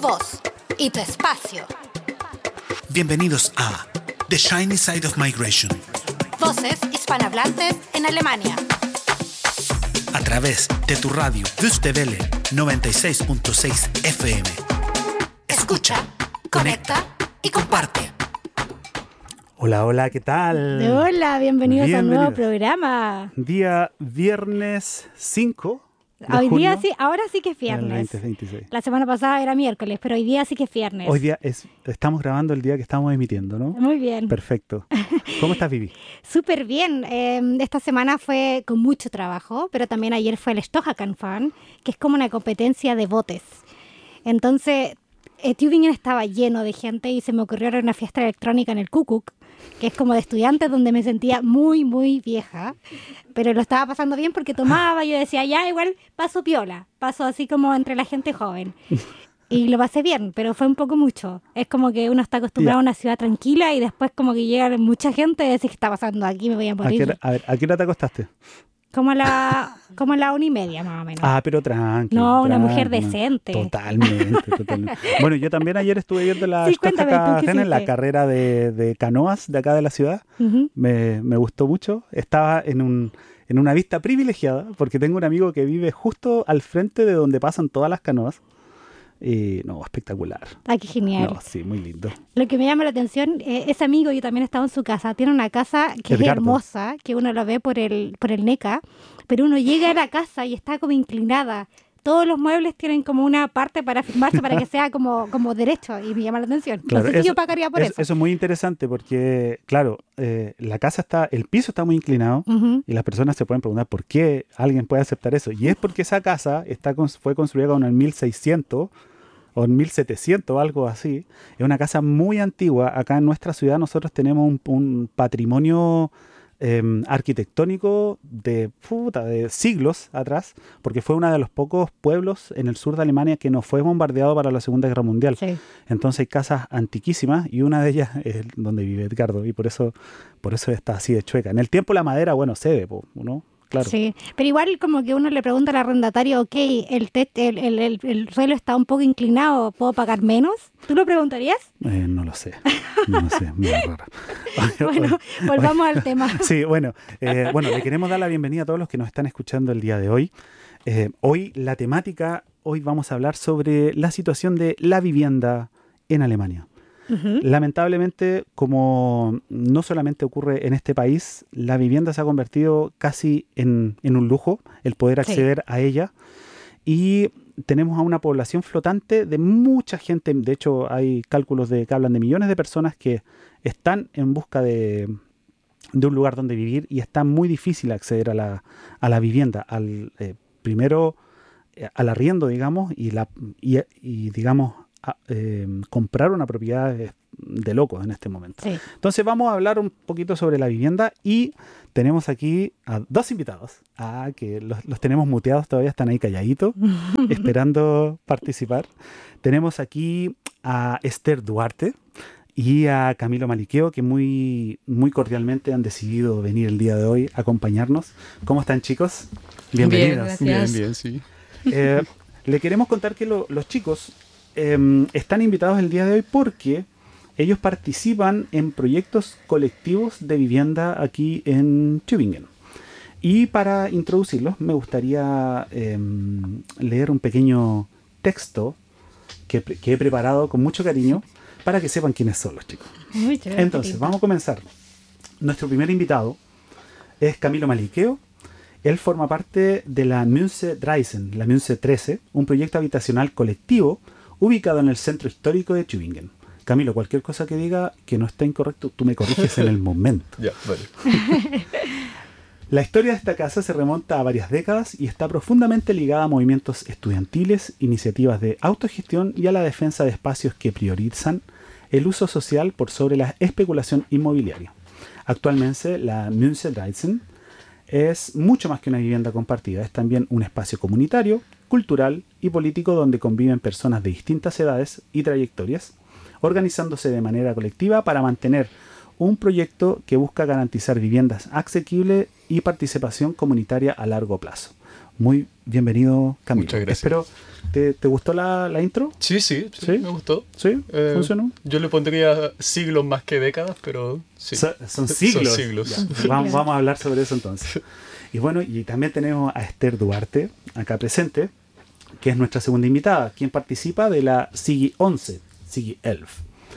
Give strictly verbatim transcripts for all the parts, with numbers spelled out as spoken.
voz y tu espacio. Bienvenidos a The Shiny Side of Migration. Voces hispanohablantes en Alemania. A través de tu radio Deutsche Welle noventa y seis punto seis F M. Escucha, conecta y comparte. Hola, hola, ¿qué tal? Hola, bienvenidos, bienvenidos. a un nuevo programa. Día viernes cinco de Hoy junio día sí, ahora sí que es del viernes. veinte veintiséis. La semana pasada era miércoles, pero hoy día sí que es viernes. Hoy día es, estamos grabando el día que estamos emitiendo, ¿no? Muy bien. Perfecto. ¿Cómo estás, Vivi? Súper bien. Eh, esta semana fue con mucho trabajo, pero también ayer fue el Stohakan-Fan, que es como una competencia de botes. Entonces, eh, Tübingen estaba lleno de gente y se me ocurrió ir a una fiesta electrónica en el Kuckuck, que es como de estudiantes, donde me sentía muy, muy vieja, pero lo estaba pasando bien porque tomaba, yo decía, ya, igual paso piola, paso así como entre la gente joven. Y lo pasé bien, pero fue un poco mucho. Es como que uno está acostumbrado Ya. a una ciudad tranquila y después como que llega mucha gente y decís, ¿qué está pasando aquí? Me voy a ¿A qué, morir. hora- a ver, ¿a qué hora te acostaste? Como a la, como a la una y media más o menos. Ah, pero tranqui. No, una tranqui, mujer no. decente. Totalmente, totalmente. Bueno, yo también ayer estuve viendo la Sí, cuéntame, ¿tú qué Stohakan, la hiciste? carrera de, de canoas de acá de la ciudad. Ujú. Me, me gustó mucho. Estaba en un en una vista privilegiada porque tengo un amigo que vive justo al frente de donde pasan todas las canoas. Y no, espectacular. Ay, qué genial. No, sí, muy lindo. Lo que me llama la atención, eh, ese amigo, yo también he estado en su casa, tiene una casa que es Edgardo. hermosa, que uno lo ve por el, por el NECA, pero uno llega a la casa y está como inclinada. Todos los muebles tienen como una parte para firmarse para que sea como, como derecho y me llama la atención. Claro, no sé si eso- yo pagaría por es- eso. Eso es muy interesante porque, claro, eh, la casa está, el piso está muy inclinado. Ujú. Y las personas se pueden preguntar por qué alguien puede aceptar eso. Y es porque esa casa está cons- fue construida como en el mil seiscientos o en mil setecientos, algo así. Es una casa muy antigua. Acá en nuestra ciudad nosotros tenemos un, un patrimonio eh, arquitectónico de, puta, de siglos atrás, porque fue uno de los pocos pueblos en el sur de Alemania que no fue bombardeado para la Segunda Guerra Mundial. Sí. Entonces hay casas antiquísimas y una de ellas es donde vive Edgardo y por eso, por eso está así de chueca. En el tiempo la madera, bueno, cede, po, ¿no? Claro. Sí, pero igual como que uno le pregunta al arrendatario, ok, el, te- el, el, el, el suelo está un poco inclinado, ¿puedo pagar menos? ¿Tú lo preguntarías? Eh, no lo sé, no lo sé, muy raro. Bueno, volvamos al tema. Sí, bueno, eh, bueno, le queremos dar la bienvenida a todos los que nos están escuchando el día de hoy. Eh, hoy la temática, hoy vamos a hablar sobre la situación de la vivienda en Alemania. Ujú. Lamentablemente, como no solamente ocurre en este país, la vivienda se ha convertido casi en, en un lujo, el poder Sí. acceder a ella. Y tenemos a una población flotante de mucha gente. De hecho, hay cálculos de, que hablan de millones de personas que están en busca de, de un lugar donde vivir y está muy difícil acceder a la, a la vivienda. Al, eh, primero, eh, al arriendo, digamos, y, la, y, y digamos, a- eh, comprar una propiedad es de locos en este momento. Sí. Entonces vamos a hablar un poquito sobre la vivienda y tenemos aquí a dos invitados, ah, que los, los tenemos muteados todavía, están ahí calladitos, esperando participar. Tenemos aquí a Esther Duarte y a Camilo Maliqueo, que muy, muy cordialmente han decidido venir el día de hoy a acompañarnos. ¿Cómo están, chicos? Bienvenidos. Bien, Bien, bien, sí. Eh, le queremos contar que lo- los chicos eh, están invitados el día de hoy porque ellos participan en proyectos colectivos de vivienda aquí en Tübingen. Y para introducirlos me gustaría eh, leer un pequeño texto que, pre- que he preparado con mucho cariño para que sepan quiénes son los chicos. Muy chévere. Entonces, vamos a comenzar. Nuestro primer invitado es Camilo Maliqueo. Él forma parte de la Münze Dreisen, la Münze trece, un proyecto habitacional colectivo ubicado en el centro histórico de Tübingen. Camilo, cualquier cosa que diga que no está incorrecto, tú me corriges en el momento. Ya, vale. La historia de esta casa se remonta a varias décadas y está profundamente ligada a movimientos estudiantiles, iniciativas de autogestión y a la defensa de espacios que priorizan el uso social por sobre la especulación inmobiliaria. Actualmente, la Münze Dreisen es mucho más que una vivienda compartida, es también un espacio comunitario, cultural y político donde conviven personas de distintas edades y trayectorias, organizándose de manera colectiva para mantener un proyecto que busca garantizar viviendas asequibles y participación comunitaria a largo plazo. Muy bienvenido, Camilo. Muchas gracias. Espero, ¿te, te gustó la, la intro? Sí, sí, sí, ¿Sí? me gustó. ¿Sí? Eh, ¿Funcionó? Yo le pondría siglos más que décadas, pero sí. So- son siglos. Son siglos. Ya, vamos, vamos a hablar sobre eso entonces. Y bueno, y también tenemos a Esther Duarte, acá presente, que es nuestra segunda invitada, quien participa de la SIGI once, SIGI Elf.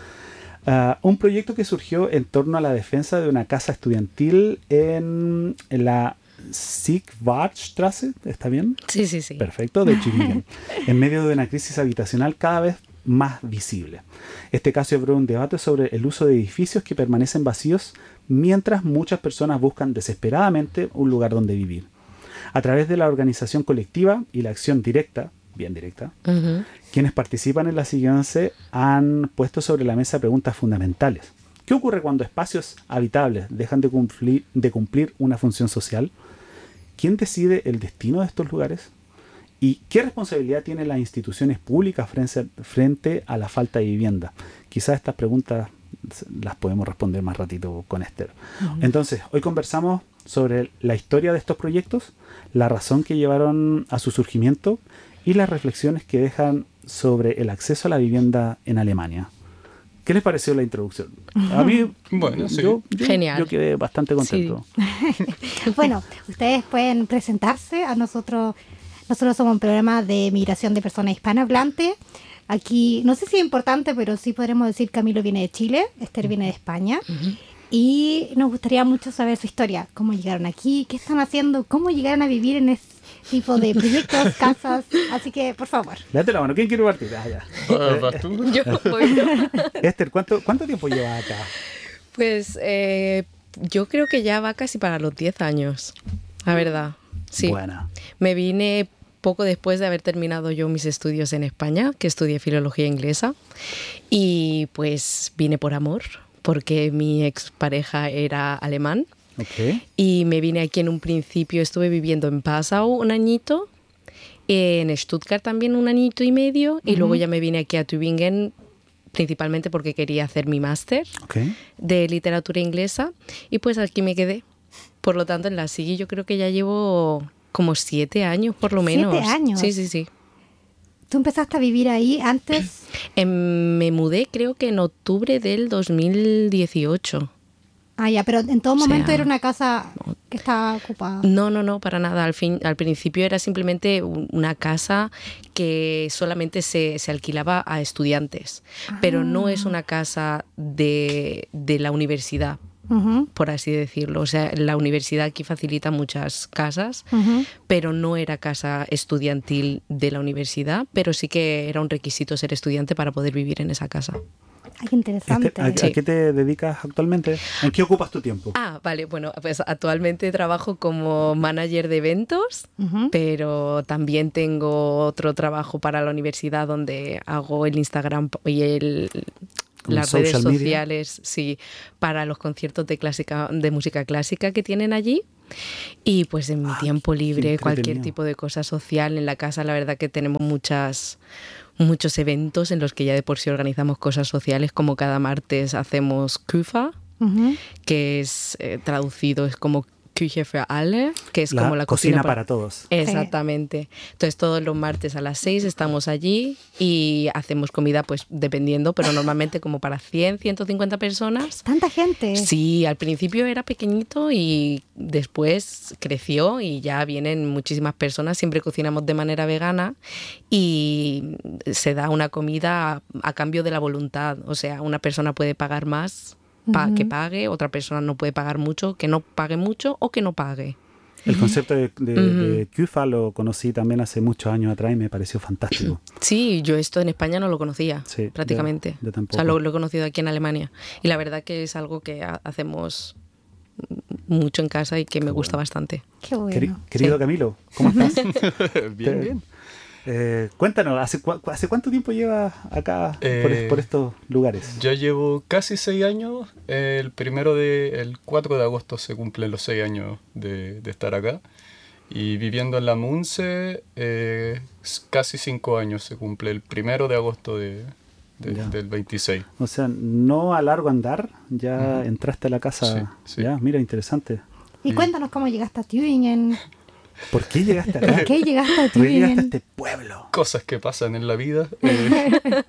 Uh, un proyecto que surgió en torno a la defensa de una casa estudiantil en, en la Sigwartstraße, ¿está bien? Sí, sí, sí. Perfecto, de Tübingen, en medio de una crisis habitacional cada vez más visible. Este caso abrió un debate sobre el uso de edificios que permanecen vacíos mientras muchas personas buscan desesperadamente un lugar donde vivir. A través de la organización colectiva y la acción directa, bien directa, Ujú. quienes participan en la siguiente han puesto sobre la mesa preguntas fundamentales. ¿Qué ocurre cuando espacios habitables dejan de cumplir, de cumplir una función social? ¿Quién decide el destino de estos lugares? ¿Y qué responsabilidad tienen las instituciones públicas frente, frente a la falta de vivienda? Quizás estas preguntas las podemos responder más ratito con Esther. Uh-huh. Entonces, hoy conversamos sobre la historia de estos proyectos, la razón que llevaron a su surgimiento y las reflexiones que dejan sobre el acceso a la vivienda en Alemania. ¿Qué les pareció la introducción? A mí, bueno, sí. yo, yo, Genial. yo quedé bastante contento. Sí. Bueno, ustedes pueden presentarse. A nosotros, nosotros somos un programa de migración de personas hispanohablantes. Aquí, no sé si es importante, pero sí podremos decir Camilo viene de Chile, Esther viene de España. Uh-huh. Y nos gustaría mucho saber su historia. ¿Cómo llegaron aquí? ¿Qué están haciendo? ¿Cómo llegaron a vivir en este tipo de proyectos, casas? Así que, por favor. Date la mano. ¿Quién quiere partir? Ah, ya. Uh, ¿Vas tú? Yo voy. Esther, ¿cuánto, ¿cuánto tiempo llevas acá? Pues eh, yo creo que ya va casi para los diez años, la verdad. Sí. Buena. Me vine poco después de haber terminado yo mis estudios en España, que estudié filología inglesa. Y pues vine por amor, porque mi expareja era alemán. Okay. Y me vine aquí en un principio, estuve viviendo en Passau un añito, en Stuttgart también un añito y medio, y uh-huh. luego ya me vine aquí a Tübingen, principalmente porque quería hacer mi máster okay. de literatura inglesa, y pues aquí me quedé. Por lo tanto, en la SIGI yo creo que ya llevo como siete años por lo menos. ¿Siete años? Sí, sí, sí. ¿Tú empezaste a vivir ahí antes? Eh, me mudé creo que en octubre del dos mil dieciocho. Ah, ya, pero en todo momento o sea, era una casa que estaba ocupada. No, no, no, para nada. Al fin, al principio era simplemente una casa que solamente se, se alquilaba a estudiantes, ah. pero no es una casa de, de la universidad, uh-huh. por así decirlo. O sea, la universidad aquí facilita muchas casas, uh-huh. pero no era casa estudiantil de la universidad, pero sí que era un requisito ser estudiante para poder vivir en esa casa. Ay, qué interesante. Este, ¿a, sí. ¿A qué te dedicas actualmente? ¿En qué ocupas tu tiempo? Ah, vale, bueno, pues actualmente trabajo como manager de eventos, uh-huh. pero también tengo otro trabajo para la universidad donde hago el Instagram y el... las redes sociales, sí, para los conciertos de clásica, de música clásica que tienen allí. Y pues en mi ah, tiempo libre, cualquier tipo de cosa social en la casa, la verdad que tenemos muchas muchos eventos en los que ya de por sí organizamos cosas sociales, como cada martes hacemos Küfa, uh-huh. que es eh, traducido es como Küche für alle, que es la como la cocina, cocina para, para todos. Exactamente. Entonces todos los martes a las seis estamos allí y hacemos comida, pues dependiendo, pero normalmente como para cien, ciento cincuenta personas. ¿Tanta gente? Sí, al principio era pequeñito y después creció y ya vienen muchísimas personas. Siempre cocinamos de manera vegana y se da una comida a, a cambio de la voluntad. O sea, una persona puede pagar más Pa- uh-huh. que pague, otra persona no puede pagar mucho, que no pague mucho o que no pague. El concepto de, de, uh-huh. de Küfa lo conocí también hace muchos años atrás y me pareció fantástico. Sí, yo esto en España no lo conocía, sí, prácticamente. Yo, yo tampoco. O sea, lo, lo he conocido aquí en Alemania. Y la verdad que es algo que ha- hacemos mucho en casa y que Qué me bueno. gusta bastante. Qué bueno. Queri- querido sí. Camilo, ¿cómo estás? bien, bien. Eh, cuéntanos, ¿hace, cu- ¿hace cuánto tiempo llevas acá eh, por, por estos lugares? Ya llevo casi seis años. Eh, el primero de, el cuatro de agosto se cumplen los seis años de, de estar acá. Y viviendo en la Munce, eh, casi cinco años se cumple el primero de agosto de, de, del veintiséis. O sea, no a largo andar, ya uh-huh. entraste a la casa. Sí, sí. Ya, mira, interesante. Y sí. cuéntanos cómo llegaste a Tübingen. ¿Por qué llegaste acá? ¿Por qué llegaste a ¿Por qué llegaste a Tübingen? este pueblo? Cosas que pasan en la vida. Eh,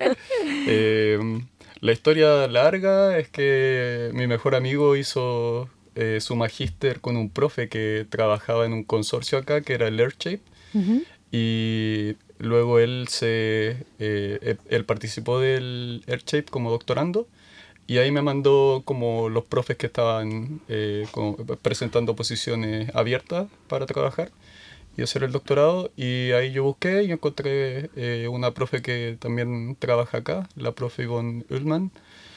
eh, la historia larga es que mi mejor amigo hizo eh, su magíster con un profe que trabajaba en un consorcio acá, que era el EarthShape, Ujú. y luego él, se, eh, él participó del EarthShape como doctorando, y ahí me mandó como los profes que estaban eh, como presentando posiciones abiertas para trabajar y hacer el doctorado. Y ahí yo busqué y encontré eh, una profe que también trabaja acá, la profe Yvonne Ullman.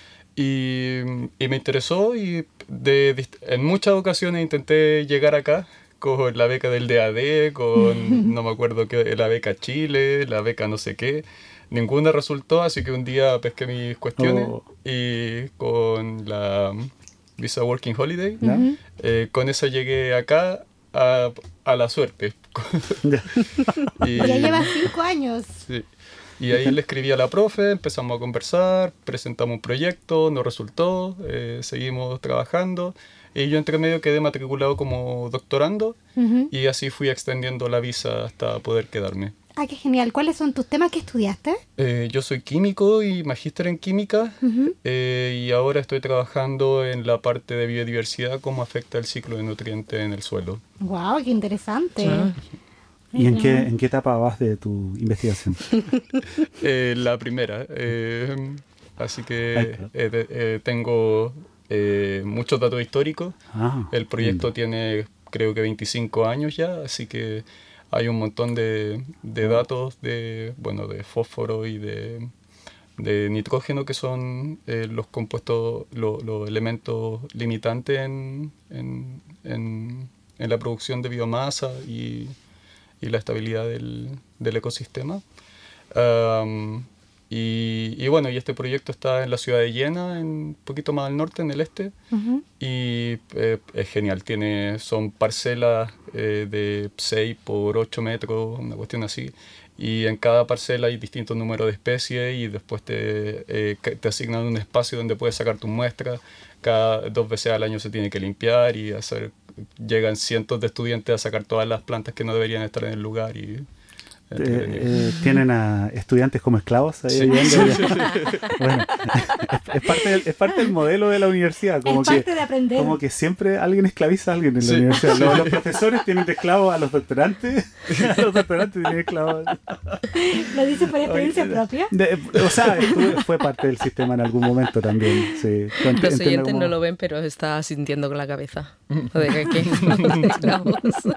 Y, y me interesó y de, dist- en muchas ocasiones intenté llegar acá con la beca del D A D, con no me acuerdo qué, la beca Chile, la beca no sé qué. Ninguna resultó, así que un día pesqué mis cuestiones Oh. y con la Visa Working Holiday, ¿Ya? eh, con esa llegué acá a, a la suerte. Ya. y, Ya llevas cinco años. sí. Y ahí le escribí a la profe, empezamos a conversar, presentamos un proyecto, no resultó, eh, seguimos trabajando. Y yo entre medio quedé matriculado como doctorando Ujú. y así fui extendiendo la visa hasta poder quedarme. Ah, qué genial. ¿Cuáles son tus temas que estudiaste? Eh, yo soy químico y magíster en química, Ujú. eh, y ahora estoy trabajando en la parte de biodiversidad, cómo afecta el ciclo de nutrientes en el suelo. Wow, qué interesante. Ah. ¿Y en qué, en qué etapa vas de tu investigación? Eh, la primera. eh, así Ahí que está. eh, de- eh, tengo eh, muchos datos históricos. Ah, El proyecto lindo. tiene creo que veinticinco años ya, así que hay un montón de, de datos de, bueno, de fósforo y de, de nitrógeno, que son eh, los compuestos, lo- los elementos limitantes en, en, en- en la producción de biomasa y, y la estabilidad del, del ecosistema. Am, y, y bueno, y este proyecto está en la ciudad de Jena, en, un poquito más al norte, en el este. Ujú. Y eh, es genial, tiene, son parcelas eh, de seis por ocho metros, una cuestión así. Y en cada parcela hay distintos números de especies y después te, eh, ca- te asignan un espacio donde puedes sacar tus muestras. Cada dos veces al año se tiene que limpiar y hacer, llegan cientos de estudiantes a sacar todas las plantas que no deberían estar en el lugar. Y, Eh, entretenido. eh, ¿Tienen a estudiantes como esclavos ahí Sí. ayudando? Bueno, es, es parte del, es parte del modelo de la universidad. Como Es parte que, de aprender. como que siempre alguien esclaviza a alguien en la Sí. universidad. Los, los profesores tienen de esclavos a los doctorantes, a los doctorantes tienen esclavos. ¿Lo dices por experiencia Oye, propia? de- o sea, estuve- fue parte del sistema en algún momento también. Sí. Ent- Los entiendo oyentes cómo- no lo ven, pero está asintiendo con la cabeza. O de que aquí no esclavos.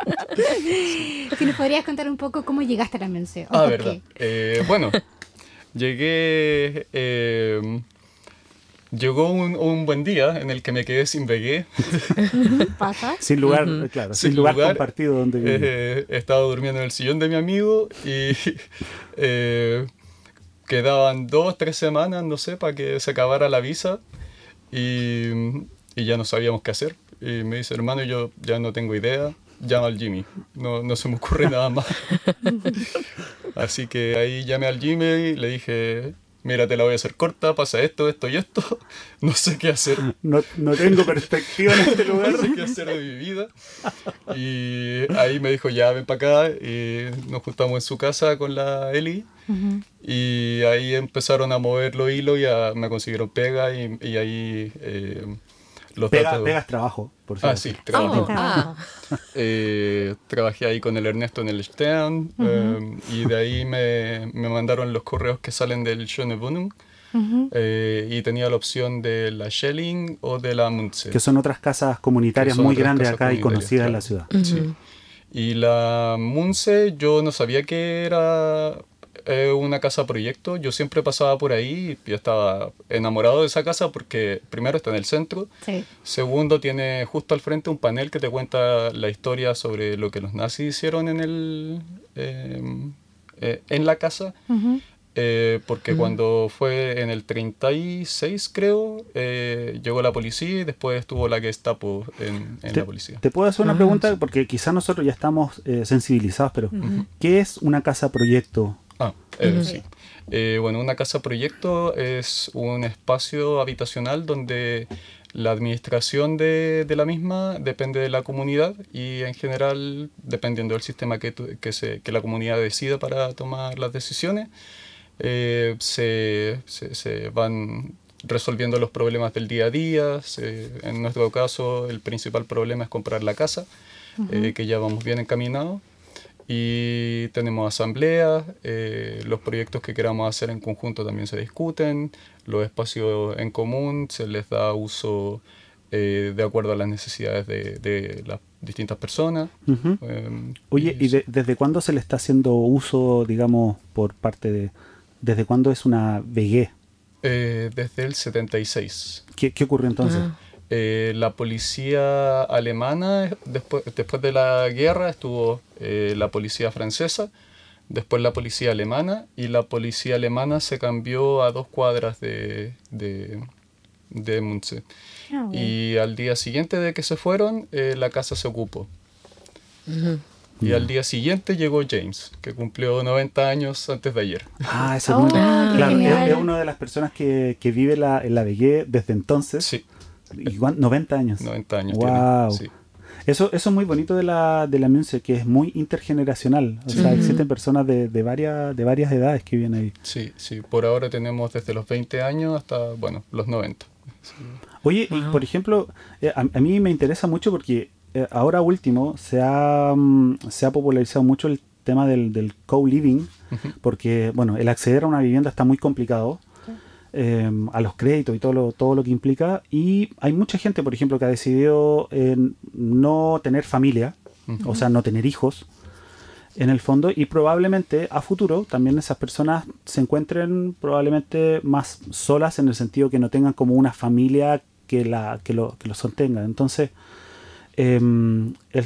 Si nos podrías contar un poco cómo llegaste a la mención. ¿O Ah, por verdad. qué? Eh, bueno, llegué... eh, llegó un, un buen día en el que me quedé sin vegué. ¿Pasa? Sin lugar, claro, sin, Sin lugar, lugar, compartido donde vivir. Eh, estaba durmiendo en el sillón de mi amigo y eh, quedaban dos, tres semanas, no sé, para que se acabara la visa y, y ya no sabíamos qué hacer. Y me dice, hermano, yo ya no tengo idea, llama al Jimmy, no, no se me ocurre nada más. Así que ahí llamé al Jimmy y le dije, mira, te la voy a hacer corta, pasa esto, esto y esto, no sé qué hacer. No, no tengo perspectiva en este lugar. No sé qué hacer de mi vida. Y ahí me dijo, ya ven para acá. Y nos juntamos en su casa con la Eli. Y ahí empezaron a mover los hilos y a- me consiguieron pega. Y, y ahí eh, los Pega, datos... pegas trabajo, por Ah, cierto. sí, trabajo. Oh, ah. Eh, trabajé ahí con el Ernesto en el Stern. eh, y de ahí me, me mandaron los correos que salen del Schöne Wohnung. eh, y tenía la opción de la Schelling o de la Munze. Que son otras casas comunitarias Que son muy otras grandes casas acá y conocidas en la comunitarias, ciudad. Sí. Y la Munce, yo no sabía que era eh, una casa proyecto. Yo siempre pasaba por ahí y estaba enamorado de esa casa porque primero está en el centro. Sí. Segundo, tiene justo al frente un panel que te cuenta la historia sobre lo que los nazis hicieron en el eh, eh, en la casa. Ujú. Eh, porque cuando fue en el treinta y seis, creo, eh, llegó la policía y después estuvo la Gestapo en, en Te, la policía. te puedo hacer una pregunta, porque quizás nosotros ya estamos eh, sensibilizados, pero ¿qué es una casa proyecto Ah, eh, Ujú. sí. Eh, bueno, una casa proyecto es un espacio habitacional donde la administración de, de la misma depende de la comunidad y en general, dependiendo del sistema que, tu- que, se, que la comunidad decida para tomar las decisiones, eh, se, se, se van resolviendo los problemas del día a día. Se- en nuestro caso, el principal problema es comprar la casa, eh, que ya vamos bien encaminados. Y tenemos asambleas, eh, los proyectos que queramos hacer en conjunto también se discuten, los espacios en común se les da uso eh, de acuerdo a las necesidades de, de las distintas personas. Ujú. Eh, Oye, ¿y sí. de- desde cuándo se le está haciendo uso, digamos, por parte de... ¿Desde cuándo es una vegué? Eh, desde el setenta y seis. ¿Qué, qué ocurrió entonces? Ah. Eh, la policía alemana, después, después de la guerra, estuvo eh, la policía francesa, después la policía alemana, y la policía alemana se cambió a dos cuadras de, de, de Munze. Ah, bueno. Y al día siguiente de que se fueron, eh, la casa se ocupó. Ujú. Y al día siguiente llegó James, que cumplió noventa años antes de ayer. Ah, eso Oh, es muy... qué Claro, es, genial. es una de las personas que, que vive la, en la vegué desde entonces. Sí, ¿Y cuán- noventa años. noventa años Wow. tiene. Sí. Eso, eso es muy bonito de la, de la Munce, que es muy intergeneracional. O sea, Ujú. existen personas de, de, varias, de varias edades que viven ahí. Sí, sí, por ahora tenemos desde los veinte años hasta, bueno, los noventa. Sí. Oye, y por ejemplo, eh, a, a mí me interesa mucho porque eh, ahora último se ha, mm, se ha popularizado mucho el tema del, del co-living, porque, bueno, el acceder a una vivienda está muy complicado, eh, a los créditos y todo lo, todo lo que implica, y hay mucha gente, por ejemplo, que ha decidido eh, no tener familia, Ujú. o sea, no tener hijos, en el fondo, y probablemente a futuro también esas personas se encuentren probablemente más solas en el sentido que no tengan como una familia que, la, que, lo, que lo sostenga. Entonces, eh, el,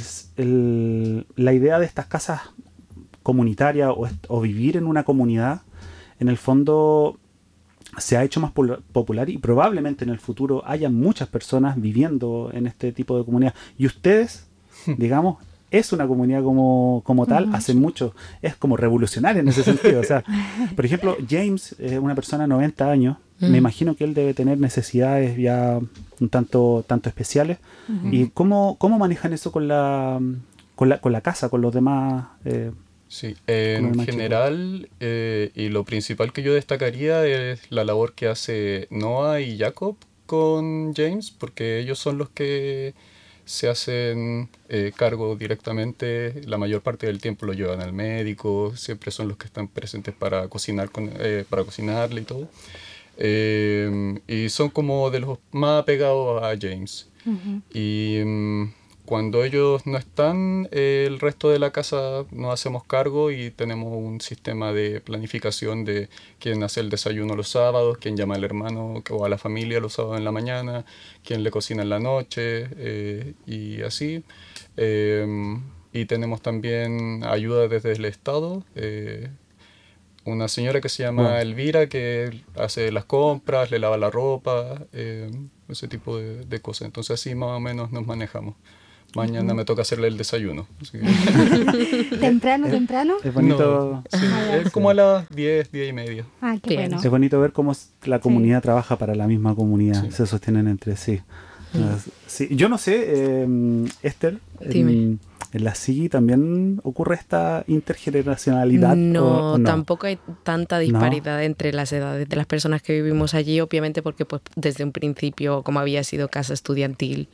el- la idea de estas casas comunitarias o, est- o vivir en una comunidad, en el fondo se ha hecho más pol- popular y probablemente en el futuro haya muchas personas viviendo en este tipo de comunidad. Y ustedes, digamos, es una comunidad como, como tal, hace mucho, es como revolucionaria en ese sentido. O sea, por ejemplo, James es una persona de noventa años, Mm. me imagino que él debe tener necesidades ya un tanto, tanto especiales. ¿Y cómo, cómo manejan eso con la, con la, con la casa, con los demás? eh, Sí, Con el en más chico. general, eh, y lo principal que yo destacaría es la labor que hace Noah y Jacob con James, porque ellos son los que se hacen eh, cargo directamente, la mayor parte del tiempo lo llevan al médico, siempre son los que están presentes para cocinar con, eh, para cocinarle y todo. Eh, y son como de los más apegados a James. Y mm, cuando ellos no están, eh, el resto de la casa nos hacemos cargo y tenemos un sistema de planificación de quién hace el desayuno los sábados, quién llama al hermano o a la familia los sábados en la mañana, quién le cocina en la noche, eh, y así. Eh, y tenemos también ayuda desde el Estado. eh, una señora que se llama Wow. Elvira que hace las compras, le lava la ropa, eh, ese tipo de, de cosas. Entonces así más o menos nos manejamos. Mañana me toca hacerle el desayuno. Así que- ¿Temprano, temprano? es bonito. No, sí, es como a las diez, diez y media. Ah, qué Bien. bueno. Es bonito ver cómo s- la comunidad trabaja para la misma comunidad, Sí. se sostienen entre sí. Ah, sí. Yo no sé, eh, Esther, Dime. en, en la S I G I también ocurre esta intergeneracionalidad. No, o- o no? tampoco hay tanta disparidad entre las edades de las personas que vivimos allí, obviamente porque pues desde un principio, como había sido casa estudiantil,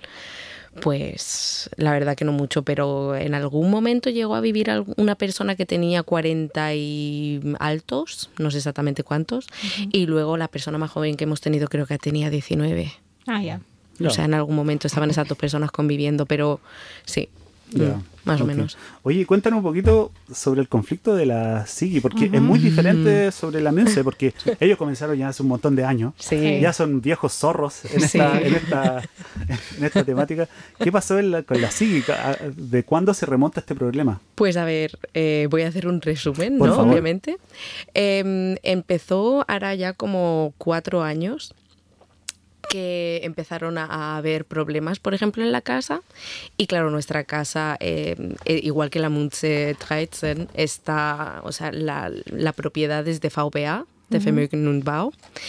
pues la verdad que no mucho, pero en algún momento llegó a vivir alg- una persona que tenía cuarenta y altos, no sé exactamente cuántos, y luego la persona más joven que hemos tenido creo que tenía diecinueve. Ah, ya. Ya. O sea, en algún momento estaban esas dos personas conviviendo, pero sí, Ya, mm, más o ok. menos. Oye, cuéntanos un poquito sobre el conflicto de la S I G I, porque es muy diferente sobre la Munce, porque ellos comenzaron ya hace un montón de años. Sí. Ya son viejos zorros en Sí. esta, en esta, en esta temática. ¿Qué pasó en la- con la S I G I? ¿De cuándo se remonta este problema? Pues a ver, eh, voy a hacer un resumen, Por ¿no? favor. Obviamente. Eh, empezó hará ya como cuatro años que empezaron a, a haber problemas, por ejemplo, en la casa. Y claro, nuestra casa, eh, eh, igual que la Münze trece, está, o sea, la, la propiedad es de V B A, de Ujú. Vermögen und Bau,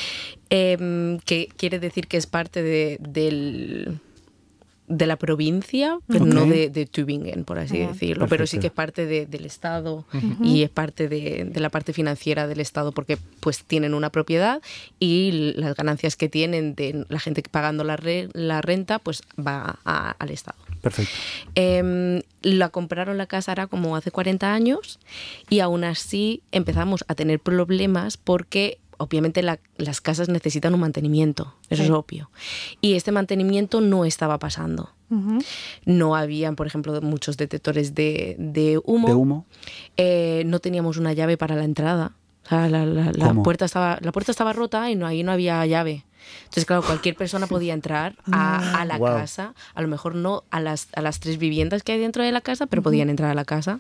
eh, que quiere decir que es parte de, del... de la provincia, pero Ok. no de, de Tübingen, por así Ah. decirlo, pero sí Perfecto. que es parte de- del Estado Ujú. y es parte de, de la parte financiera del Estado, porque pues tienen una propiedad y l- las ganancias que tienen de la gente pagando la, re- la renta, pues va a- al Estado. Perfecto. Eh, la compraron la casa ahora como hace cuarenta años y aún así empezamos a tener problemas porque obviamente la- las casas necesitan un mantenimiento, eso Sí. es obvio. Y este mantenimiento no estaba pasando. Ujú. No habían, por ejemplo, muchos detectores de, de humo. De humo. Eh, no teníamos una llave para la entrada. O sea, la, la- la ¿Cómo? puerta estaba, la puerta estaba rota y no, ahí no había llave. Entonces, claro, cualquier persona podía entrar a, a la Wow. casa, a lo mejor no a las, a las tres viviendas que hay dentro de la casa, pero podían entrar a la casa.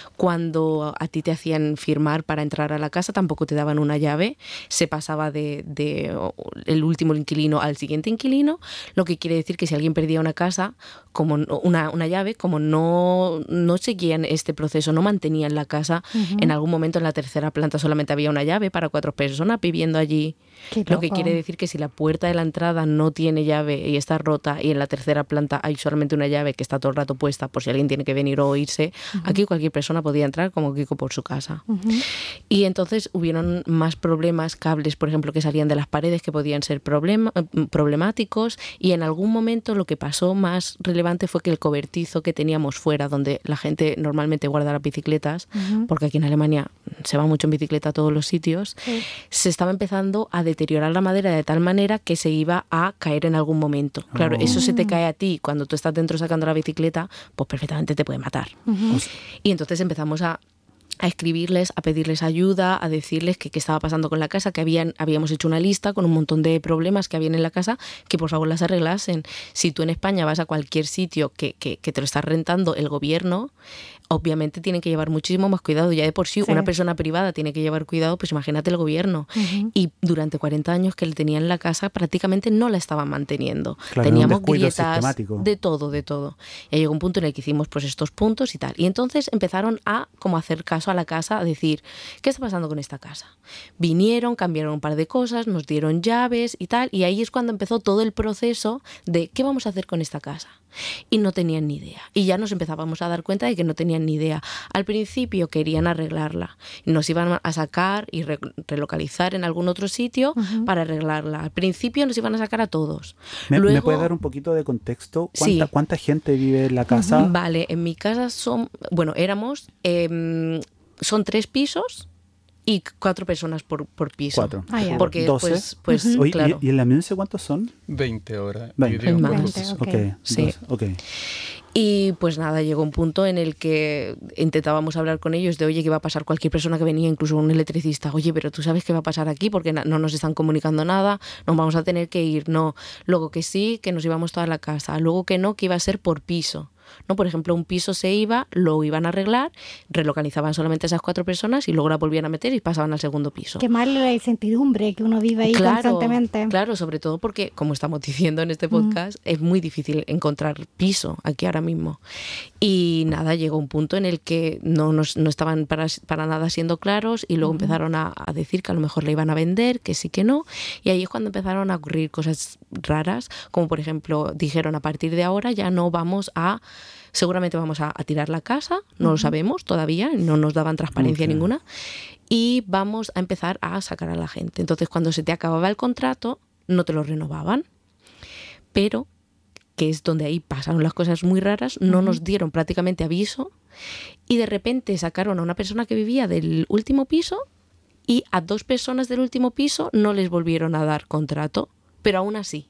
Cuando a ti te hacían firmar para entrar a la casa, tampoco te daban una llave, se pasaba de, de el último inquilino al siguiente inquilino, lo que quiere decir que si alguien perdía una casa, como no- una, una llave, como no, no seguían este proceso, no mantenían la casa, Ujú. en algún momento en la tercera planta solamente había una llave para cuatro personas viviendo allí. Qué Lo que loco. quiere decir que si la puerta de la entrada no tiene llave y está rota y en la tercera planta hay solamente una llave que está todo el rato puesta por si alguien tiene que venir o irse, aquí cualquier persona podía entrar como Kiko por su casa. Ujú. Y entonces hubieron más problemas, cables, por ejemplo, que salían de las paredes que podían ser problema- eh, problemáticos y en algún momento lo que pasó más relevante fue que el cobertizo que teníamos fuera, donde la gente normalmente guarda las bicicletas, Ujú. porque aquí en Alemania se va mucho en bicicleta a todos los sitios, Sí. se estaba empezando a deteriorar la madera de tal manera que se iba a caer en algún momento. Claro, Oh. eso se te cae a ti cuando tú estás dentro sacando la bicicleta, pues perfectamente te puede matar. Ujú. Y entonces empezamos a, a escribirles, a pedirles ayuda, a decirles que qué estaba pasando con la casa, que habían, habíamos hecho una lista con un montón de problemas que habían en la casa, que por favor las arreglasen. Si tú en España vas a cualquier sitio que, que, que te lo está rentando el gobierno, obviamente tienen que llevar muchísimo más cuidado. Ya de por sí, Sí. una persona privada tiene que llevar cuidado, pues imagínate el gobierno. Ujú. Y durante cuarenta años que le tenían la casa, prácticamente no la estaban manteniendo. Claro, Teníamos un descuido grietas, sistemático. de todo, de todo. Y llegó un punto en el que hicimos pues estos puntos y tal. Y entonces empezaron a como hacer caso a la casa, a decir, ¿qué está pasando con esta casa? Vinieron, cambiaron un par de cosas, nos dieron llaves y tal. Y ahí es cuando empezó todo el proceso de ¿qué vamos a hacer con esta casa? Y no tenían ni idea. Y ya nos empezábamos a dar cuenta de que no tenían ni idea. Al principio querían arreglarla. Nos iban a sacar y re- relocalizar en algún otro sitio Ujú. para arreglarla. Al principio nos iban a sacar a todos. ¿Me, Luego, ¿me puedes dar un poquito de contexto? ¿Cuánta, Sí. cuánta gente vive en la casa? Vale, en mi casa son, bueno, éramos, em, son tres pisos y cuatro personas por, por piso. Cuatro. Ah, ya. Porque, doce. pues, pues Oye, claro. ¿y, y en la Münze cuántos son? veinte horas. veinte. Dividimos por Veinte, pisos. ok. Ok, Sí. doce, ok. Y pues nada, llegó un punto en el que intentábamos hablar con ellos de, oye, ¿qué va a pasar? Cualquier persona que venía, incluso un electricista, oye, pero tú sabes qué va a pasar aquí porque na- no nos están comunicando nada, nos vamos a tener que ir, no. Luego que sí, que nos íbamos toda la casa, luego que no, que iba a ser por piso. ¿No? Por ejemplo, un piso se iba, lo iban a arreglar, relocalizaban solamente a esas cuatro personas y luego la volvían a meter y pasaban al segundo piso. Qué mal la incertidumbre que uno vive ahí constantemente. Claro, sobre todo porque, como estamos diciendo en este podcast, es muy difícil encontrar piso aquí ahora mismo. Y nada, llegó un punto en el que no, nos, no estaban para, para nada siendo claros y luego uh-huh. empezaron a, a decir que a lo mejor la iban a vender, que sí, que no. Y ahí es cuando empezaron a ocurrir cosas raras, como por ejemplo, dijeron a partir de ahora ya no vamos a... Seguramente vamos a, a tirar la casa, no uh-huh. lo sabemos todavía, no nos daban transparencia okay. ninguna, y vamos a empezar a sacar a la gente. Entonces, cuando se te acababa el contrato, no te lo renovaban, pero, que es donde ahí pasaron las cosas muy raras, no uh-huh. nos dieron prácticamente aviso, y de repente sacaron a una persona que vivía del último piso, y a dos personas del último piso no les volvieron a dar contrato, pero aún así.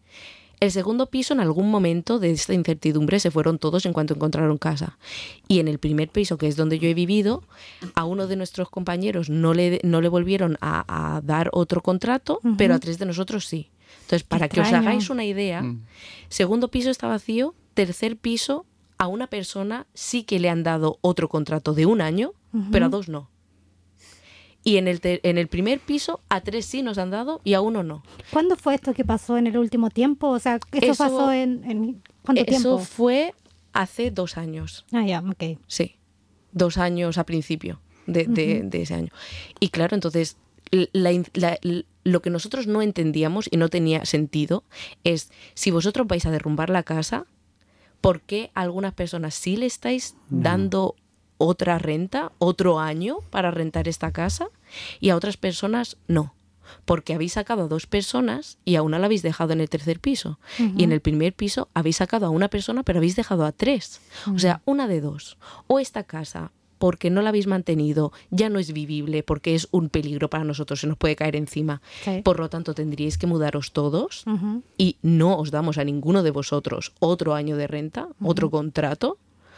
El segundo piso, en algún momento de esta incertidumbre, se fueron todos en cuanto encontraron casa. Y en el primer piso, que es donde yo he vivido, a uno de nuestros compañeros no le, no le volvieron a, a dar otro contrato, uh-huh. pero a tres de nosotros sí. Entonces, para Extraño. que os hagáis una idea, mm. segundo piso está vacío, tercer piso, a una persona sí que le han dado otro contrato de un año, uh-huh. pero a dos no. Y en el, te- en el primer piso a tres sí nos han dado y a uno no. ¿Cuándo fue esto que pasó en el último tiempo? O sea, ¿esto Eso- pasó en, en cuánto Eso tiempo? fue hace dos años. Ah, ya, ok. Sí, dos años a principio de, de- de ese año. Y claro, entonces, la in- la- l- lo que nosotros no entendíamos y no tenía sentido es, si vosotros vais a derrumbar la casa, ¿por qué a algunas personas sí le estáis dando otra renta, otro año para rentar esta casa, y a otras personas no? Porque habéis sacado a dos personas y a una la habéis dejado en el tercer piso. Y en el primer piso habéis sacado a una persona, pero habéis dejado a tres. O sea, una de dos. O esta casa, porque no la habéis mantenido, ya no es vivible, porque es un peligro para nosotros, se nos puede caer encima. Sí. Por lo tanto, tendríais que mudaros todos Ujú. y no os damos a ninguno de vosotros otro año de renta, otro contrato.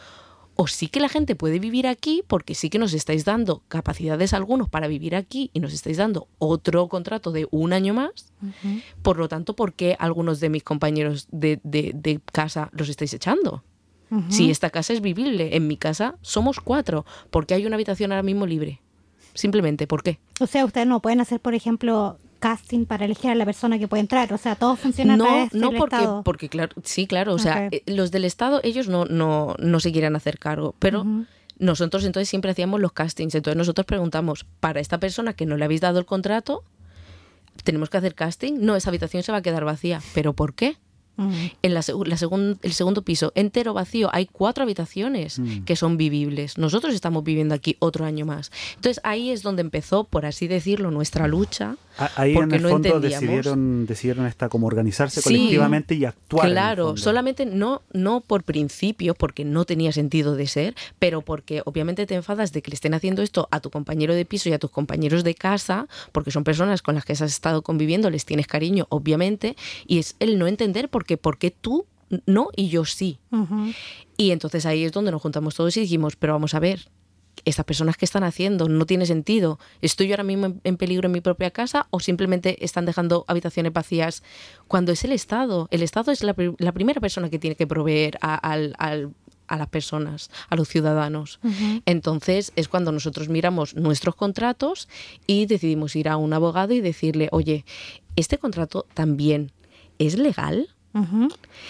O sí que la gente puede vivir aquí, porque sí que nos estáis dando capacidades a algunos para vivir aquí y nos estáis dando otro contrato de un año más. Por lo tanto, ¿por qué algunos de mis compañeros de, de- de casa los estáis echando? Si esta casa es vivible, en mi casa somos cuatro, ¿por qué hay una habitación ahora mismo libre? Simplemente, ¿por qué? O sea, ustedes no pueden hacer, por ejemplo, casting para elegir a la persona que puede entrar. O sea, todo funciona a No, través no del porque, Estado. porque claro, sí, claro, o sea, Ok. eh, los del Estado, ellos no, no, no se quieren hacer cargo, pero Ujú. nosotros entonces siempre hacíamos los castings, entonces nosotros preguntamos, para esta persona que no le habéis dado el contrato, ¿tenemos que hacer casting? No, esa habitación se va a quedar vacía, ¿pero por qué? Ujú. En la, segu- la segun- el segundo piso, entero vacío, hay cuatro habitaciones que son vivibles. Nosotros estamos viviendo aquí otro año más. Entonces ahí es donde empezó, por así decirlo, nuestra lucha. A- Ahí en porque el no fondo entendíamos. decidieron, decidieron esta, como organizarse Sí, colectivamente y actuar. en el Claro, fondo. solamente no, no por principio, porque no tenía sentido de ser, pero porque obviamente te enfadas de que le estén haciendo esto a tu compañero de piso y a tus compañeros de casa, porque son personas con las que has estado conviviendo, les tienes cariño, obviamente, y es el no entender por qué, por qué tú no y yo sí. Ujú. Y entonces ahí es donde nos juntamos todos y dijimos, pero vamos a ver, estas personas que están haciendo no tiene sentido. ¿Estoy yo ahora mismo en, en peligro en mi propia casa o simplemente están dejando habitaciones vacías cuando es el Estado? El Estado es la, pri- la primera persona que tiene que proveer a, al- al- a las personas, a los ciudadanos. Entonces es cuando nosotros miramos nuestros contratos y decidimos ir a un abogado y decirle, oye, ¿este contrato también es legal? Ujú.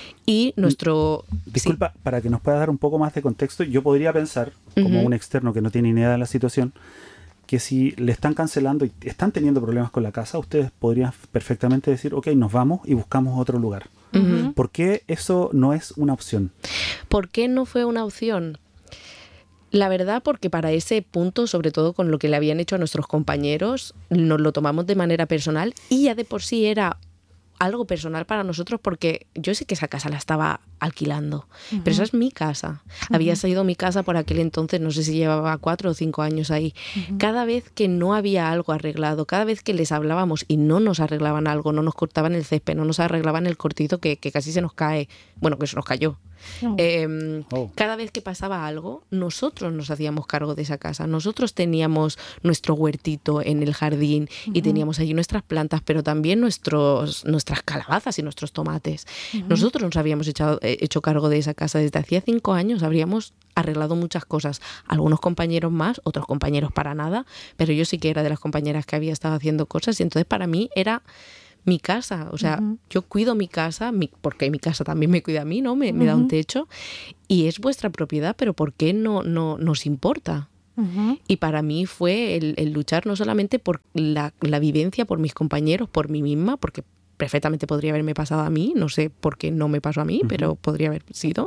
Y nuestro... Disculpa, para que nos pueda dar un poco más de contexto, yo podría pensar, como Ujú. un externo que no tiene ni idea de la situación, que si le están cancelando y están teniendo problemas con la casa, ustedes podrían perfectamente decir, ok, nos vamos y buscamos otro lugar. Ujú. ¿Por qué eso no es una opción? ¿Por qué no fue una opción? La verdad, porque para ese punto, sobre todo con lo que le habían hecho a nuestros compañeros, nos lo tomamos de manera personal y ya de por sí era algo personal para nosotros, porque yo sé que esa casa la estaba alquilando, pero esa es mi casa. Había sido mi casa por aquel entonces, no sé si llevaba cuatro o cinco años ahí. Cada vez que no había algo arreglado, cada vez que les hablábamos y no nos arreglaban algo, no nos cortaban el césped, no nos arreglaban el cortito que, que casi se nos cae, bueno, que se nos cayó. Oh. Eh, Oh. Cada vez que pasaba algo, nosotros nos hacíamos cargo de esa casa. Nosotros teníamos nuestro huertito en el jardín y teníamos allí nuestras plantas, pero también nuestros, nuestras calabazas y nuestros tomates. Nosotros nos habíamos echado, eh, hecho cargo de esa casa desde hacía cinco años. Habríamos arreglado muchas cosas. Algunos compañeros más, otros compañeros para nada, pero yo sí que era de las compañeras que había estado haciendo cosas y entonces para mí era mi casa, o sea, Ujú. yo cuido mi casa, mi, porque mi casa también me cuida a mí, ¿no? Me, me da un techo y es vuestra propiedad, pero ¿por qué no, no nos importa? Ujú. Y para mí fue el, el luchar no solamente por la, la vivencia, por mis compañeros, por mí misma, porque perfectamente podría haberme pasado a mí, no sé por qué no me pasó a mí, pero podría haber sido.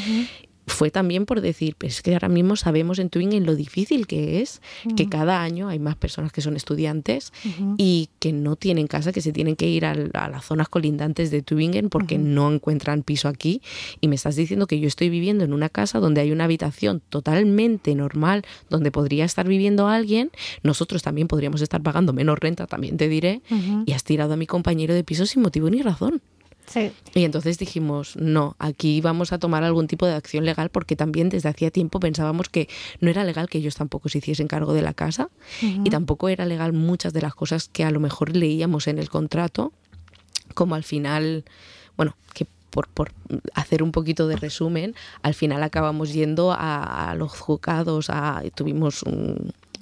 Fue también por decir, pues es que ahora mismo sabemos en Tübingen lo difícil que es, que cada año hay más personas que son estudiantes y que no tienen casa, que se tienen que ir al- a, las zonas colindantes de Tübingen porque no encuentran piso aquí. Y me estás diciendo que yo estoy viviendo en una casa donde hay una habitación totalmente normal, donde podría estar viviendo alguien, nosotros también podríamos estar pagando menos renta, también te diré, Ujú. y has tirado a mi compañero de piso sin motivo ni razón. Sí. Y entonces dijimos, no, aquí vamos a tomar algún tipo de acción legal porque también desde hacía tiempo pensábamos que no era legal que ellos tampoco se hiciesen cargo de la casa y tampoco era legal muchas de las cosas que a lo mejor leíamos en el contrato, como al final, bueno, que por, por hacer un poquito de resumen, al final acabamos yendo a, a los juzgados, a, tuvimos un...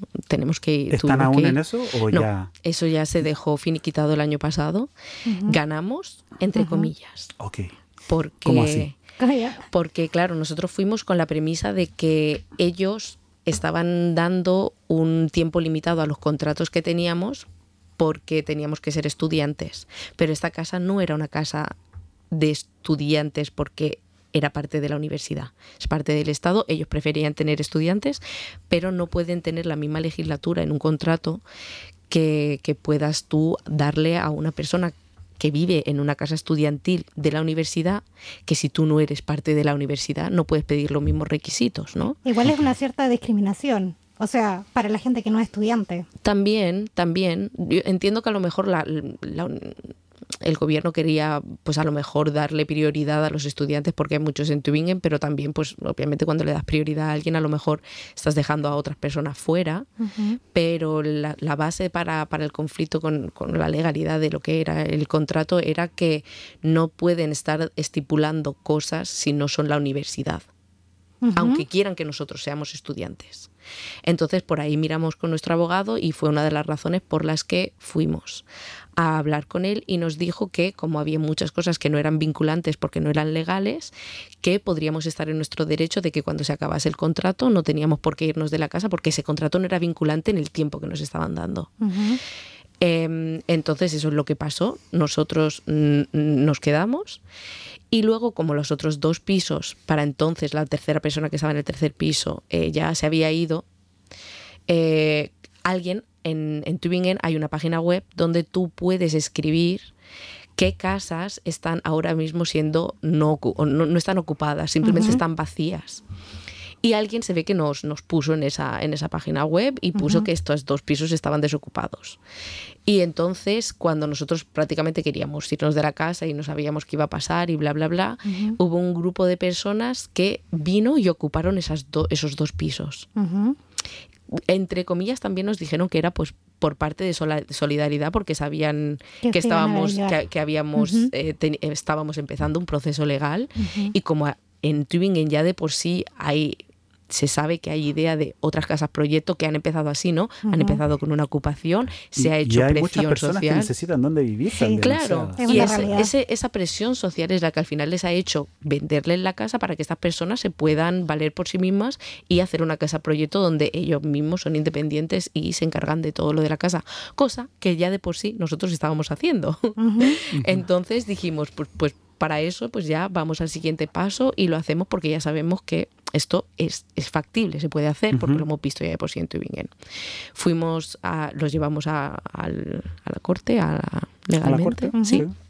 tenemos que... ¿Están aún que en eso o no, ya...? Eso ya se dejó finiquitado el año pasado. Uh-huh. Ganamos, entre uh-huh. comillas. Ok. Porque, ¿Cómo así? Porque, claro, nosotros fuimos con la premisa de que ellos estaban dando un tiempo limitado a los contratos que teníamos porque teníamos que ser estudiantes. Pero esta casa no era una casa de estudiantes porque era parte de la universidad. Es parte del Estado. Ellos preferían tener estudiantes, pero no pueden tener la misma legislatura en un contrato que, que puedas tú darle a una persona que vive en una casa estudiantil de la universidad, que si tú no eres parte de la universidad no puedes pedir los mismos requisitos, ¿no? Igual es una cierta discriminación, o sea, para la gente que no es estudiante. También, también. Yo entiendo que a lo mejor la, la, el gobierno quería, pues a lo mejor darle prioridad a los estudiantes porque hay muchos en Tübingen, pero también, pues obviamente cuando le das prioridad a alguien, a lo mejor estás dejando a otras personas fuera, uh-huh. pero la, la base para, para el conflicto con, con la legalidad de lo que era el contrato era que no pueden estar estipulando cosas si no son la universidad. Uh-huh. Aunque quieran que nosotros seamos estudiantes. Entonces, por ahí miramos con nuestro abogado y fue una de las razones por las que fuimos a hablar con él y nos dijo que, como había muchas cosas que no eran vinculantes porque no eran legales, que podríamos estar en nuestro derecho de que cuando se acabase el contrato no teníamos por qué irnos de la casa porque ese contrato no era vinculante en el tiempo que nos estaban dando. Uh-huh. Eh, entonces, eso es lo que pasó. Nosotros n- nos quedamos. Y luego, como los otros dos pisos, para entonces la tercera persona que estaba en el tercer piso eh, ya se había ido, eh, alguien en, en Tübingen hay una página web donde tú puedes escribir qué casas están ahora mismo siendo no, no, no están ocupadas, simplemente uh-huh. están vacías. Y alguien se ve que nos, nos puso en esa, en esa página web y puso uh-huh. que estos dos pisos estaban desocupados. Y entonces, cuando nosotros prácticamente queríamos irnos de la casa y no sabíamos qué iba a pasar y bla, bla, bla, uh-huh. hubo un grupo de personas que vino y ocuparon esas do, esos dos pisos. Uh-huh. Entre comillas, también nos dijeron que era pues por parte de solidaridad porque sabían que, que estábamos, que, que habíamos, uh-huh. eh, ten, estábamos empezando un proceso legal uh-huh. y como en Tübingen ya de por sí hay... se sabe que hay idea de otras casas proyecto que han empezado así, ¿no? Uh-huh. Han empezado con una ocupación, se y, ha hecho y hay presión muchas personas social. Que necesitan dónde vivir. Sí, también, claro. O sea, y ese, ese, esa presión social es la que al final les ha hecho venderles la casa para que estas personas se puedan valer por sí mismas y hacer una casa proyecto donde ellos mismos son independientes y se encargan de todo lo de la casa. Cosa que ya de por sí nosotros estábamos haciendo. Uh-huh. Entonces dijimos, pues, pues para eso pues ya vamos al siguiente paso y lo hacemos porque ya sabemos que esto es, es factible, se puede hacer porque uh-huh. lo hemos visto ya de por sí en Tübingen. Fuimos, a, los llevamos a, a, a la corte, a la, legalmente, ¿A la corte? Sí. Uh-huh.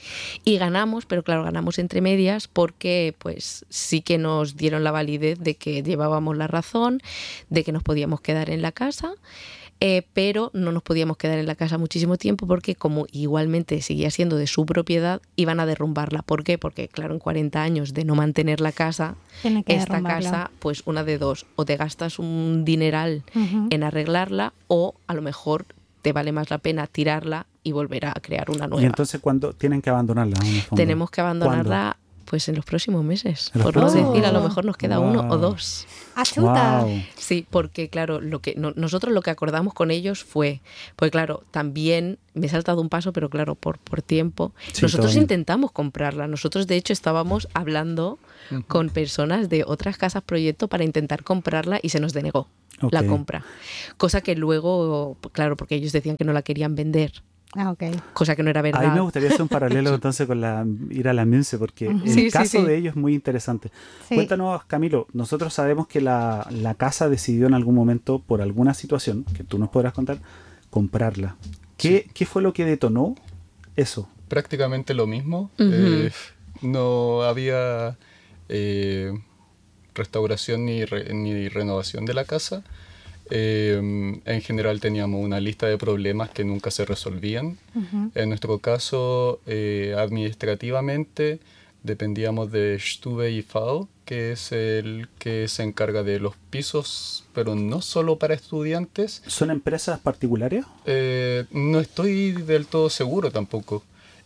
Y ganamos, pero claro, ganamos entre medias porque pues sí que nos dieron la validez de que llevábamos la razón, de que nos podíamos quedar en la casa. Eh, pero no nos podíamos quedar en la casa muchísimo tiempo porque como igualmente seguía siendo de su propiedad, iban a derrumbarla. ¿Por qué? Porque claro, en cuarenta años de no mantener la casa, esta casa, pues una de dos, o te gastas un dineral uh-huh. en arreglarla o a lo mejor te vale más la pena tirarla y volver a crear una nueva. ¿Y entonces cuándo tienen que abandonarla? Tenemos que abandonarla pues en los próximos meses, ¿En por los no próximos? decir, a lo mejor nos queda Wow. uno o dos. ¡Achuta! Wow. Sí, porque claro, lo que no, nosotros lo que acordamos con ellos fue, pues claro, también me he saltado un paso, pero claro, por, por tiempo. Sí, nosotros todo intentamos comprarla. Nosotros, de hecho, estábamos hablando uh-huh. con personas de otras casas proyecto para intentar comprarla y se nos denegó okay. la compra. Cosa que luego, claro, porque ellos decían que no la querían vender. Ah, okay. Cosa que no era verdad. Ahí me gustaría hacer un paralelo entonces con la ir a la Münze, porque uh-huh. el sí, caso sí, sí. de ellos es muy interesante. Sí. Cuéntanos, Camilo, nosotros sabemos que la, la casa decidió en algún momento, por alguna situación, que tú nos podrás contar, comprarla. ¿Qué, sí. ¿qué fue lo que detonó eso? Prácticamente lo mismo. Uh-huh. Eh, no había eh, restauración ni, re, ni renovación de la casa. Eh, en general teníamos una lista de problemas que nunca se resolvían. Uh-huh. En nuestro caso, eh, administrativamente, dependíamos de Stube I V, que es el que se encarga de los pisos, pero no solo para estudiantes. ¿Son empresas particulares? Eh, no estoy del todo seguro tampoco.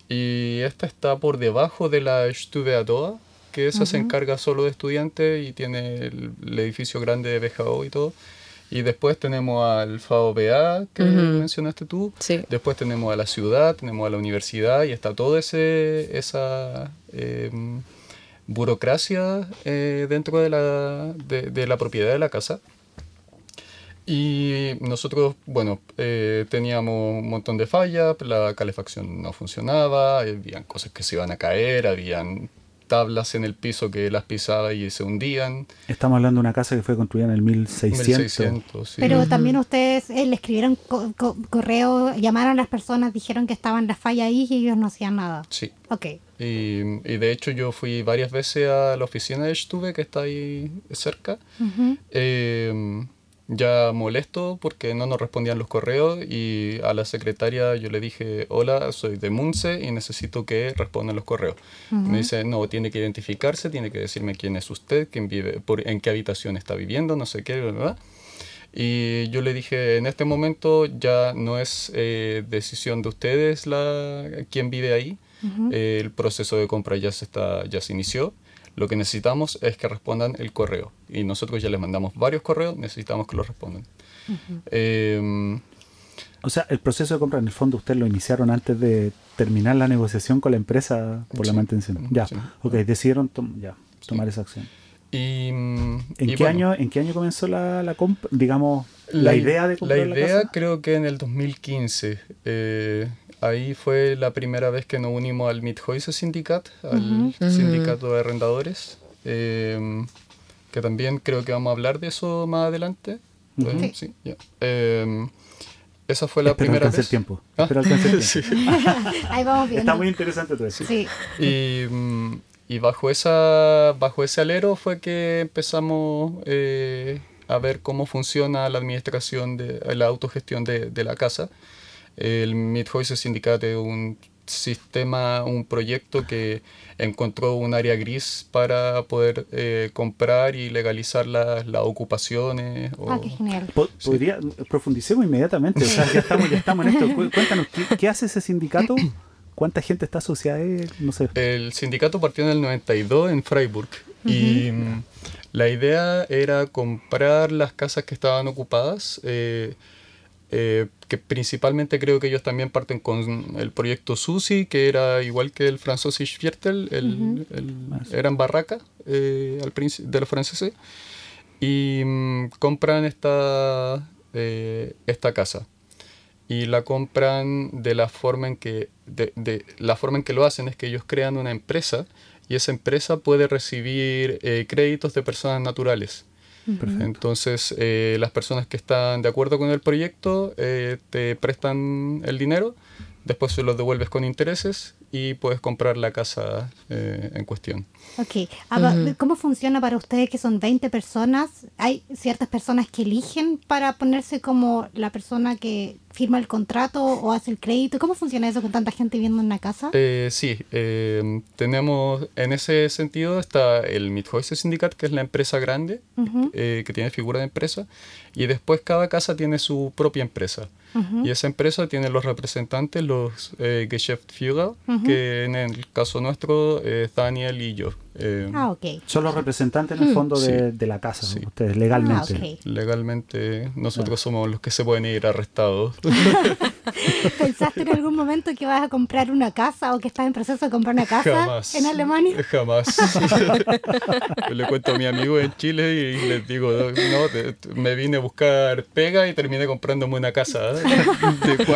Y esta está por debajo de la Stube A D O A, que esa uh-huh. se encarga solo de estudiantes y tiene el, el edificio grande de B G O y todo. Y después tenemos al F A O B A, que Ujú. mencionaste tú. Sí. Después tenemos a la ciudad, tenemos a la universidad y está toda ese esa eh, burocracia eh, dentro de la, de, de la propiedad de la casa. Y nosotros, bueno, eh, teníamos un montón de fallas, la calefacción no funcionaba, habían cosas que se iban a caer, habían tablas en el piso que las pisaba y se hundían. Estamos hablando de una casa que fue construida en el mil seiscientos. mil seiscientos, sí. Pero también ustedes eh, le escribieron co- co- correo, llamaron a las personas, dijeron que estaban las fallas ahí y ellos no hacían nada. Sí. Ok. Y, y de hecho yo fui varias veces a la oficina de Stube, que está ahí cerca, Ujú. eh, ya molesto porque no nos respondían los correos, y a la secretaria yo le dije, hola, soy de Munce y necesito que respondan los correos. Me dice, no, tiene que identificarse, tiene que decirme quién es usted, quién vive, por, en qué habitación está viviendo, no sé qué, ¿verdad? Y yo le dije, en este momento ya no es eh, decisión de ustedes la, quién vive ahí. Eh, el proceso de compra ya se, está, ya se inició. Lo que necesitamos es que respondan el correo. Y nosotros ya les mandamos varios correos, necesitamos que los respondan. Eh, O sea, el proceso de compra en el fondo ustedes lo iniciaron antes de terminar la negociación con la empresa por la Sí. mantención. Ya, Sí. ok, decidieron tom- ya, tomar esa acción. y, ¿En, y qué bueno, año, ¿En qué año comenzó la, la compra? Digamos, la, La, idea de comprar La la, idea casa. creo que en el dos mil quince. Eh, ahí fue la primera vez que nos unimos al Midhoise Syndicat, al Ujú. sindicato de arrendadores. eh, que también creo que vamos a hablar de eso más adelante. Ujú. Eh, Sí. sí, ya. Eh, esa fue la Espero primera alcance vez. el tiempo. Ah, Espero alcance el sí. tiempo. Ahí vamos viendo. Está muy interesante todo eso. Sí. Y, mm, y bajo, esa, bajo ese alero fue que empezamos eh, a ver cómo funciona la administración, de la autogestión de, de la casa. El Midhoise Syndicat es un sistema, un proyecto que encontró un área gris para poder eh, comprar y legalizar las las ocupaciones. o- Ah, qué genial. Po- Podría, profundicemos inmediatamente. O sea, ya estamos, ya estamos en esto. Cu- Cuéntanos, ¿qué, qué hace ese sindicato? ¿Cuánta gente está asociada a él? No sé. El sindicato partió en el noventa y dos en Freiburg y mm, la idea era comprar las casas que estaban ocupadas, eh, eh, que principalmente creo que ellos también parten con el proyecto SUSI, que era igual que el Französisch Viertel, el, el- eran barracas eh, al princi- de los franceses, y mm, compran esta, eh, esta casa. Y la compran de la forma en que de, de la forma en que lo hacen es que ellos crean una empresa, y esa empresa puede recibir eh, créditos de personas naturales. Perfecto. Entonces eh, las personas que están de acuerdo con el proyecto eh, te prestan el dinero, después se los devuelves con intereses y puedes comprar la casa eh, en cuestión. Ok. Ahora, Ujú. ¿cómo funciona para ustedes que son veinte personas? ¿Hay ciertas personas que eligen para ponerse como la persona que firma el contrato o hace el crédito? ¿Cómo funciona eso con tanta gente viviendo en una casa? Eh, sí, eh, tenemos en ese sentido está el Midhoise Syndicat, que es la empresa grande, Ujú. eh, que tiene figura de empresa, y después cada casa tiene su propia empresa. Ujú. Y esa empresa tiene los representantes, los eh, Geschäftsführer, Ujú. que en el caso nuestro es Daniel y yo. Eh, Ah, ok. Son los representantes en el fondo de, de la casa, Sí. ustedes legalmente. Ah, ok. Legalmente nosotros somos los que se pueden ir arrestados. ¿Pensaste en algún momento que vas a comprar una casa o que estás en proceso de comprar una casa Jamás. en Alemania? Jamás. Yo le cuento a mi amigo en Chile y les digo, no, te- me vine a buscar pega y terminé comprándome una casa de